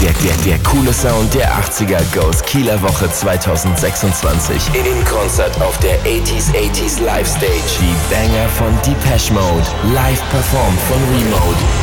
Der coole Sound der 80er goes Kieler Woche 2026. In Konzert auf der 80s Live Stage. Die Banger von Depeche Mode. Live performt von Remote.